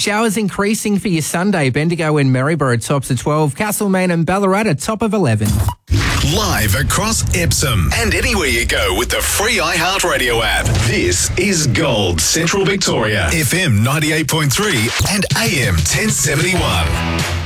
Showers increasing for your Sunday. Bendigo and Maryborough tops of 12. Castlemaine and Ballarat top of 11. Live across Epsom and anywhere you go with the free iHeartRadio app. This is Gold Central Victoria, FM 98.3 and AM 1071.